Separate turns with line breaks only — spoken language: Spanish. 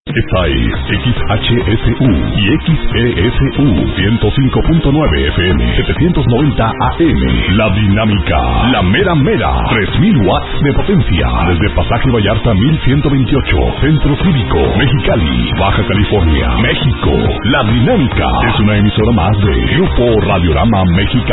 Esta es XHSU y XESU 105.9 FM 790 AM. La Dinámica, la mera mera, 3000 watts de potencia. Desde Pasaje Vallarta 1128, Centro Cívico, Mexicali, Baja California, México. La Dinámica es una emisora más de Grupo Radiorama Mexicano.